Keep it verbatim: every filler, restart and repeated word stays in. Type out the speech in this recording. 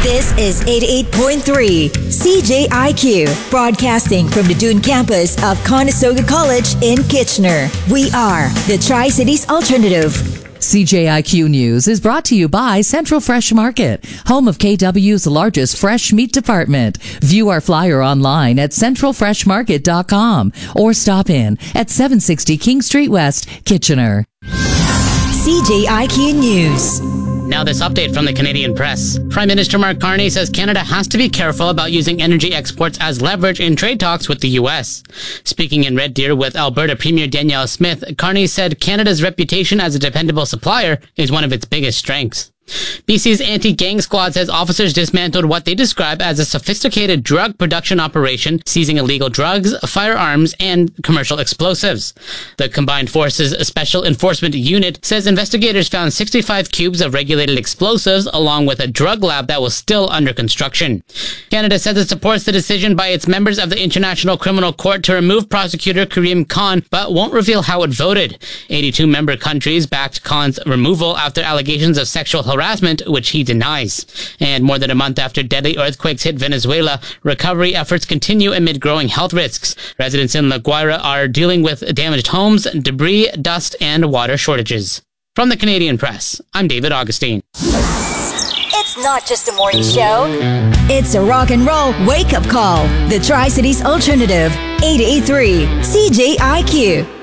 This is eighty-eight point three C J I Q, broadcasting from the Dune campus of Conestoga College in Kitchener. We are the Tri-Cities Alternative. C J I Q News is brought to you by Central Fresh Market, home of K W's largest fresh meat department. View our flyer online at central fresh market dot com or stop in at seven sixty King Street West, Kitchener. C J I Q News. Now this update from the Canadian Press. Prime Minister Mark Carney says Canada has to be careful about using energy exports as leverage in trade talks with the U S. Speaking in Red Deer with Alberta Premier Danielle Smith, Carney said Canada's reputation as a dependable supplier is one of its biggest strengths. B C's anti-gang squad says officers dismantled what they describe as a sophisticated drug production operation, seizing illegal drugs, firearms, and commercial explosives. The Combined Forces Special Enforcement Unit says investigators found sixty-five cubes of regulated explosives along with a drug lab that was still under construction. Canada says it supports the decision by its members of the International Criminal Court to remove prosecutor Karim Khan, but won't reveal how it voted. eighty-two member countries backed Khan's removal after allegations of sexual harassment harassment, which he denies. And more than a month after deadly earthquakes hit Venezuela, recovery efforts continue amid growing health risks. Residents in La Guaira are dealing with damaged homes, debris, dust, and water shortages. From the Canadian Press, I'm David Augustine. It's not just a morning show. It's a rock and roll wake-up call. The Tri-Cities Alternative, eight eighty-three C J I Q.